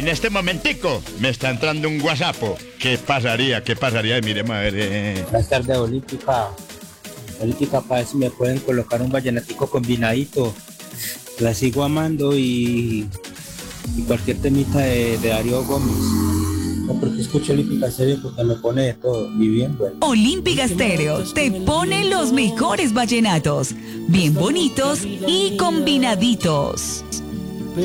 En este momentico me está entrando un WhatsApp. ¿Qué pasaría? ¿Qué pasaría? Y mire, madre. Buenas tardes, Olímpica. Olímpica, para ver si me pueden colocar un vallenatico combinadito. La sigo amando y cualquier temita de Darío Gómez. No, porque escucho Olímpica Estéreo porque me pone de todo y bien bueno. Olímpica Estéreo te pone los mejores vallenatos, bien bonitos y combinaditos.